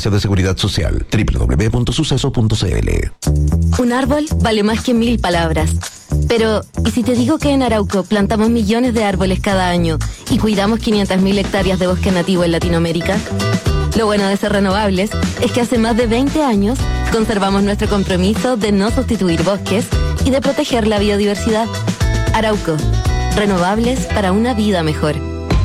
Instancia de Seguridad Social. www.suceso.cl. Un árbol vale más que 1000 palabras. Pero, ¿y si te digo que en Arauco plantamos millones de árboles cada año y cuidamos 500.000 hectáreas de bosque nativo en Latinoamérica? Lo bueno de ser renovables es que hace más de 20 años conservamos nuestro compromiso de no sustituir bosques y de proteger la biodiversidad. Arauco, renovables para una vida mejor.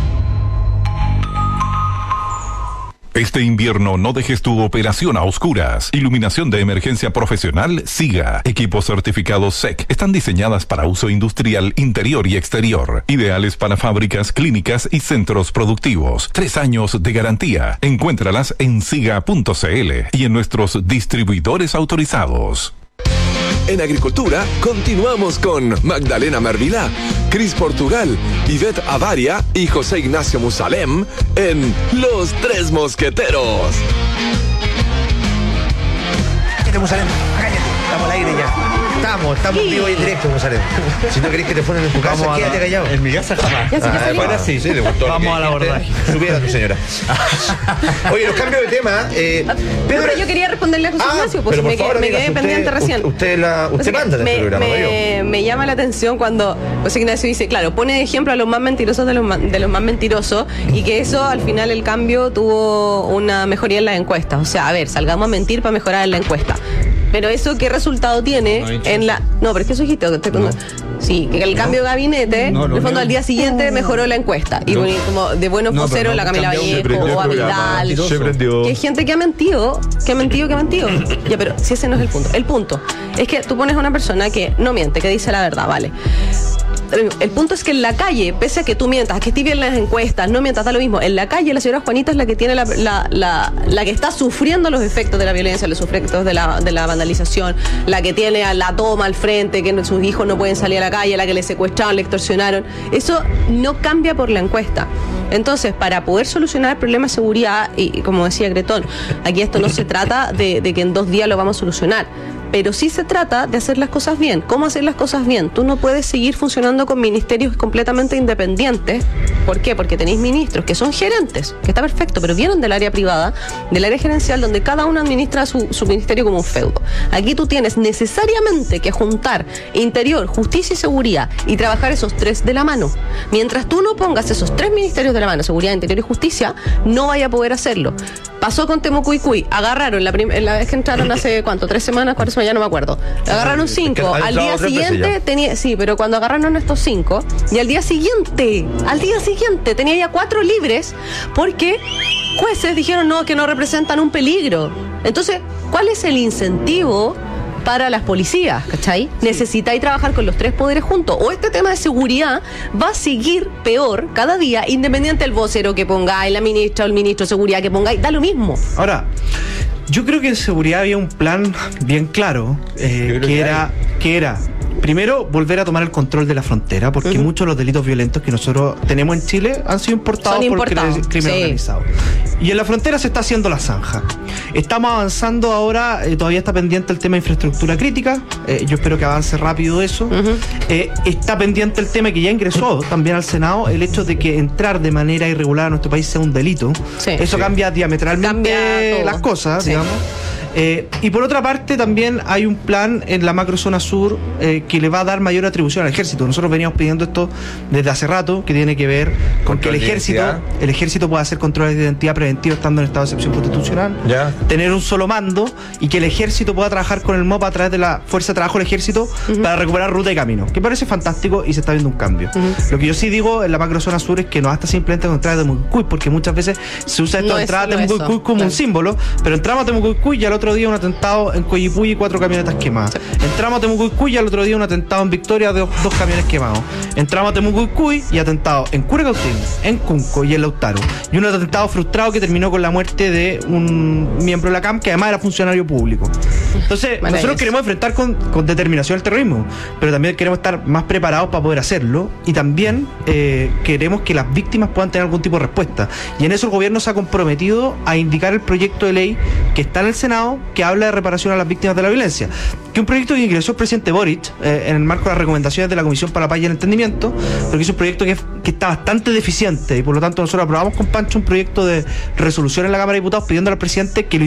Este invierno no dejes tu operación a oscuras. Iluminación de emergencia profesional SIGA. Equipos certificados SEC. Están diseñadas para uso industrial interior y exterior. Ideales para fábricas, clínicas y centros productivos. 3 años de garantía. Encuéntralas en siga.cl y en nuestros distribuidores autorizados. En Agricultura, continuamos con Magdalena Mervilá, Cris Portugal, Ivette Avaria y José Ignacio Musalem en Los Tres Mosqueteros. Cállate, Musalem, cállate. Estamos al aire ya. Estamos en vivo y en directo, Musalem. Si no querés que te ponen en tu casa, quédate callado. En mi casa jamás. Bueno, sí, le gustó. Vamos al abordaje. Supiera tu señora. Oye, los cambios de tema. Pedro, yo quería responderle a José Ignacio, porque me quedé pendiente recién. Usted manda este programa, me llama la atención cuando José Ignacio dice, claro, pone de ejemplo a los más mentirosos de los más mentirosos, y que eso al final el cambio tuvo una mejoría en las encuestas. O sea, a ver, salgamos a mentir para mejorar en la encuesta. Pero eso, ¿qué resultado tiene en la...? No, pero es que eso dijiste. Sí, que el cambio de gabinete, en el fondo al día siguiente mejoró la encuesta. Y como de buenos voceros, la Camila Vallejo, o a Vidal, que hay gente que ha mentido. Ya, pero si ese no es el punto. El punto es que tú pones a una persona que no miente, que dice la verdad, vale. El punto es que en la calle, pese a que tú mientas, que estés bien en las encuestas, no mientas, da lo mismo. En la calle, la señora Juanita es la que tiene la que está sufriendo los efectos de la violencia, los efectos de la vandalización, la que tiene a la toma al frente, que sus hijos no pueden salir a la calle, la que le secuestraron, le extorsionaron. Eso no cambia por la encuesta. Entonces, para poder solucionar el problema de seguridad, y como decía Gretón, aquí esto no se trata de que en 2 días lo vamos a solucionar, pero sí se trata de hacer las cosas bien. ¿Cómo hacer las cosas bien? Tú no puedes seguir funcionando con ministerios completamente independientes. ¿Por qué? Porque tenéis ministros que son gerentes, que está perfecto, pero vienen del área privada, del área gerencial, donde cada uno administra su ministerio como un feudo. Aquí tú tienes necesariamente que juntar Interior, Justicia y Seguridad y trabajar esos 3 de la mano. Mientras tú no pongas esos 3 ministerios de la mano, Seguridad, Interior y Justicia, no vaya a poder hacerlo. Pasó con Temucuicui, agarraron la vez que entraron hace, ¿cuánto? 3 semanas, 4 semanas, ya no me acuerdo. Agarraron 5, al día siguiente tenía, sí, pero cuando agarraron estos 5, y al día siguiente tenía ya 4 libres, porque jueces dijeron no, que no representan un peligro. Entonces, ¿cuál es el incentivo para las policías? ¿Cachai? Necesitáis trabajar con los 3 poderes juntos, o este tema de seguridad va a seguir peor cada día, independiente del vocero que pongáis, la ministra o el ministro de seguridad que pongáis, da lo mismo. Ahora, yo creo que en seguridad había un plan bien claro, que era primero volver a tomar el control de la frontera, porque muchos de los delitos violentos que nosotros tenemos en Chile han sido importados por el crimen organizado. Y en la frontera se está haciendo la zanja. Estamos avanzando ahora, todavía está pendiente el tema de infraestructura crítica, yo espero que avance rápido eso. Está pendiente el tema que ya ingresó también al Senado, el hecho de que entrar de manera irregular a nuestro país sea un delito. Eso cambia diametralmente las cosas, digamos. Y por otra parte también hay un plan en la macrozona sur que le va a dar mayor atribución al ejército. Nosotros veníamos pidiendo esto desde hace rato, que tiene que ver con que el ejército pueda hacer controles de identidad preventiva estando en estado de excepción constitucional, tener un solo mando, y que el ejército pueda trabajar con el MOP a través de la Fuerza de Trabajo del Ejército para recuperar ruta y camino, que parece fantástico y se está viendo un cambio. Lo que yo sí digo en la macrozona sur es que no basta simplemente con entrar a Temucuicui, porque muchas veces se usa esto de entrar a Temucuicui como un símbolo, pero entramos a Temucuicui y al otro día un atentado en Coyipulli y 4 camionetas quemadas. Entramos a Temucuicui y al otro día un atentado en Victoria de 2 camiones quemados. Entramos a Temucuicui y atentado en Curacautín, en Cunco y en Lautaro. Y un atentado frustrado que terminó con la muerte de un miembro de la CAM, que además era funcionario público. Entonces, nosotros queremos enfrentar con determinación el terrorismo, pero también queremos estar más preparados para poder hacerlo, y también queremos que las víctimas puedan tener algún tipo de respuesta. Y en eso el gobierno se ha comprometido a indicar el proyecto de ley que está en el Senado, que habla de reparación a las víctimas de la violencia, que es un proyecto que ingresó el presidente Boric en el marco de las recomendaciones de la Comisión para la Paz y el Entendimiento, porque es un proyecto que está bastante deficiente, y por lo tanto nosotros aprobamos con Pancho un proyecto de resolución en la Cámara de Diputados pidiendo al presidente que